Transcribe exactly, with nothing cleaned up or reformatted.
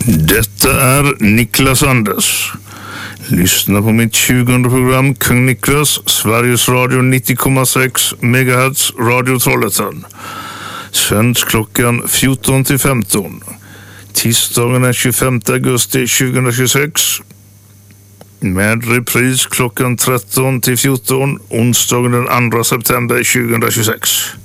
Detta är Niklas Anders. Lyssna på mitt tjugonde program Kung Niklas, Sveriges Radio nittio komma sex megahertz, Radio Trollhättan. Sänds klockan fjorton till femton. Tisdagen den tjugofemte augusti tjugohundratjugosex. Med repris klockan tretton till fjorton. Onsdagen den andra september tjugohundratjugosex.